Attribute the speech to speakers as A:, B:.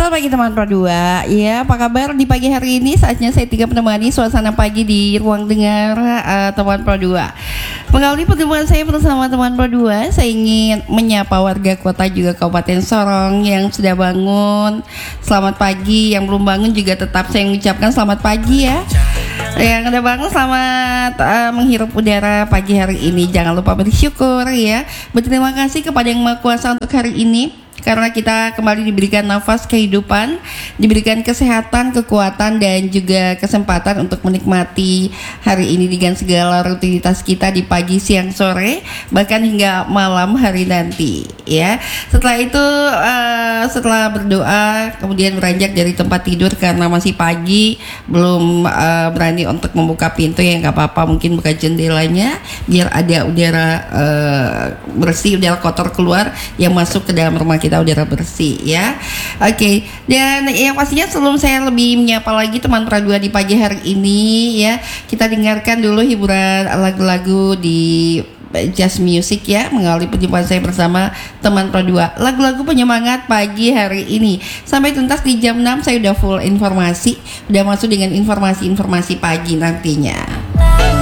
A: Selamat pagi teman Pro 2. Ya, apa kabar di pagi hari ini? Saatnya saya Tika menemani suasana pagi di ruang dengar teman Pro 2. Mengawali pertemuan saya bersama teman Pro 2, saya ingin menyapa warga kota juga Kabupaten Sorong yang sudah bangun. Selamat pagi, yang belum bangun juga tetap saya mengucapkan selamat pagi ya. Yang udah bangun selamat menghirup udara pagi hari ini. Jangan lupa bersyukur ya. Berterima kasih kepada Yang Maha Kuasa untuk hari ini, karena kita kembali diberikan nafas kehidupan, diberikan kesehatan, kekuatan, dan juga kesempatan untuk menikmati hari ini dengan segala rutinitas kita di pagi, siang, sore, bahkan hingga malam hari nanti ya. Setelah itu setelah berdoa kemudian beranjak dari tempat tidur karena masih pagi, belum berani untuk membuka pintu, ya nggak apa-apa, mungkin buka jendelanya biar ada udara bersih, udara kotor keluar yang masuk ke dalam rumah kita, udara bersih ya. Oke. Dan yang pastinya sebelum saya lebih menyapa lagi teman Pro 2 di pagi hari ini ya, kita dengarkan dulu hiburan lagu-lagu di Just Music ya, mengawali perjumpaan saya bersama teman Pro 2. Lagu-lagu penyemangat pagi hari ini. Sampai tuntas di jam 6 saya udah full informasi, udah masuk dengan informasi-informasi pagi nantinya.